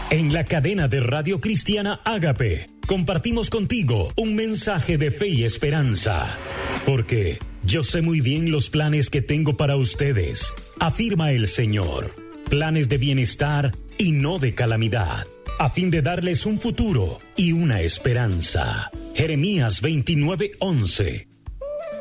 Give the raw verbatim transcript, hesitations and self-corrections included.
En la cadena de Radio Cristiana Ágape, compartimos contigo un mensaje de fe y esperanza. Porque yo sé muy bien los planes que tengo para ustedes, afirma el Señor. Planes de bienestar y no de calamidad, a fin de darles un futuro y una esperanza. Jeremías veintinueve once.